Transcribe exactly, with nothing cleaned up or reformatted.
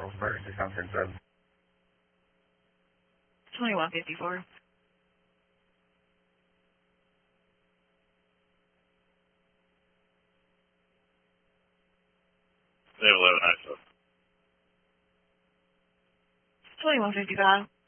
Charles emergency conference seven. twenty-one fifty-four. They have eleven I S O. twenty-one fifty-five.